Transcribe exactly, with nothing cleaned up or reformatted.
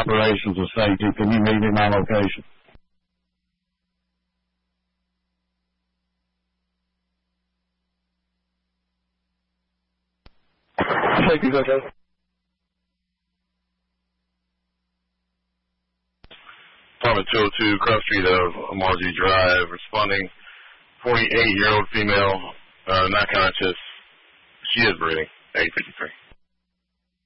Operations of Safety. Can you meet me at my location? Safety's okay. Department two oh two, Cross Street of Margie Drive, responding, forty-eight-year-old female, uh, not conscious. She is breathing, eight fifty-three.